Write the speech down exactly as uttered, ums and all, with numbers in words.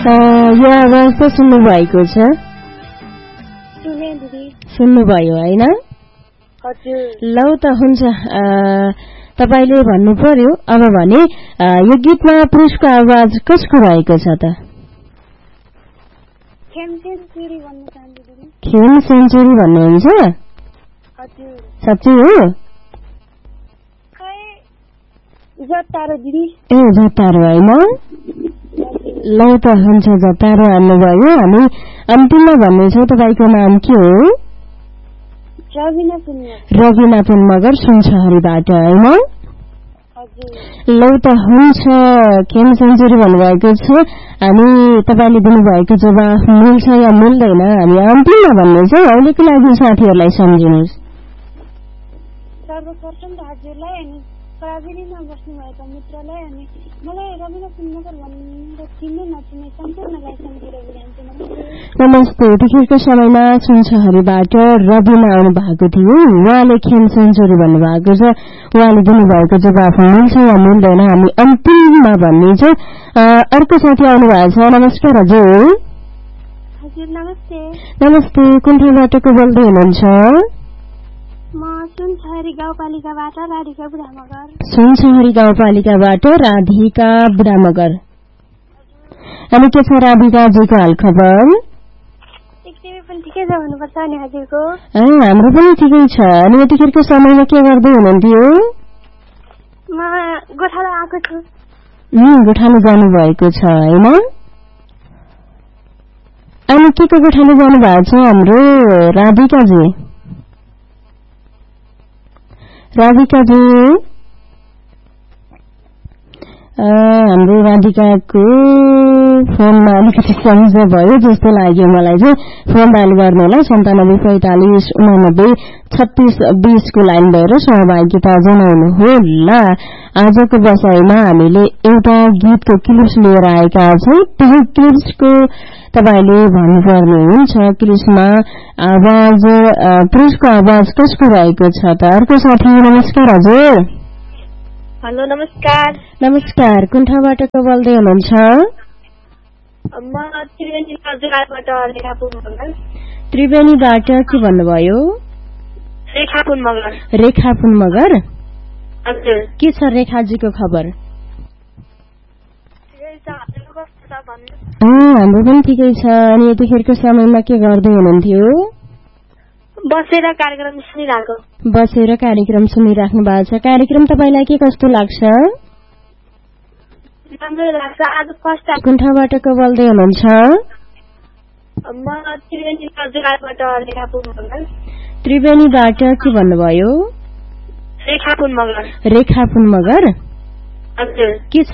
यो आवाज त सुन्नु भएको छ? सुन्नुभयो होइन? लौ त हुन्छ, तपाईले भन्नु पर्यो अब भने यो गीतमा पुरुषको आवाज कसको रहेको छ त? खेम सेन्चुरी भन्नुहुन्छ? साँच्चै हो? ए जतारो होइन? लौ त हुन्छ, जतारो हाल्नुभयो। हामी अन्तिममा भन्नेछौँ तपाईँको नाम के हो? रविना पुन मगर सुनसहरीबाट होइन? लौ त हुन्छ, खेम सेन्चुरी भन्नुभएको छ। हामी तपाईँले दिनुभएको जवाफ मिल्छ या मिल्दैन हामी अन्तिममा भन्नेछौँ। अहिलेको लागि साथीहरूलाई सम्झिनुहोस्। सर्वप्रथम त हजुरलाई अनि प्राविधिकमा बस्नुभएका मित्रलाई अनि मलाई रविना पुनमगर भनेर चिन्ने नचिन्ने सम्पूर्णलाई सम्झेर बिरान्छु। नमस्ते। यतिखेरको समयमा सुनसहरीबाट रविना आउनु भएको थियो। उहाँले खेम सेन्चुरी भन्नुभएको छ। उहाँले दिनुभएको जवाफ मिल्छ या मिल्दैन हामी अन्तिममा भन्नेछौँ। अर्को साथी आउनु भएको छ। नमस्कार हजुर। हजुर नमस्ते। नमस्ते। कुन ठाउँबाट को बोल्दै हुनुहुन्छ? म सुनसहरी गाउँपालिकाबाट राधिका बुढामगर। सुनसहरी गाउँपालिकाबाट राधिका बुढामगर। अनि के छ राधिकाजीको हाल खबर? एकदमै पनि ठिकै छ भन्नुपर्छ नि हजुरको। ए हाम्रो पनि ठिकै छ। अनि यतिखेरको समयमा के गर्दै हुनुहुन्थ्यो? म गोठालो आएको छु। उम् गोठालो जानुभएको छ होइन? अनि के को गोठालो जानु भएको छ हाम्रो राधिकाजी? राधिकाजी हाम्रो राधिकाको फोनमा अलिकति समस्या भयो जस्तो लाग्यो मलाई चाहिँ। फोन डायल गर्नु होला सन्तानब्बे पैंतालिस उनानब्बे छत्तीस बीसको लाइन भएर सहभागिता जनाउनु होला। आजको बसाइमा हामीले एउटा गीतको क्लिप्स लिएर आएका छौँ। त्यही क्लिप्सको तपाईले भन्नुपर्ने हुन्छ। क्लिप्समा आवाज पुरुषको आवाज कसको रहेको छ त? अर्को साथी नमस्कार हजुर। हेलो नमस्कार। नमस्कार। कुन ठाउँबाट को बोल्दै हुनुहुन्छ? म त्रिवेणी हजुरबाट रेखा पुन मगर। त्रिवेणीबाट के भन्नुभयो? रेखा पुन मगर। रेखा पुन मगर? हजुर। के छ रेखाजीको खबर? हाम्रो पनि ठिकै छ। अनि यतिखेरको समयमा के गर्दै हुनुहुन्थ्यो? बसेर कार्यक्रम सुनिरहेको। बसेर कार्यक्रम सुनिराख्नु भएको छ। कार्यक्रम तपाईँलाई के कस्तो लाग्छ? राम्रो लाग्छ। आज फर्स्ट टाइम। कुन ठाउँबाट को बोल्दै हुनुहुन्छ? म त्रिवेणी हजुरबाट रेखा पुन मगर। त्रिवेणीबाट के भन्नुभयो? रेखा पुन मगर। रेखा पुन मगर? हजुर। के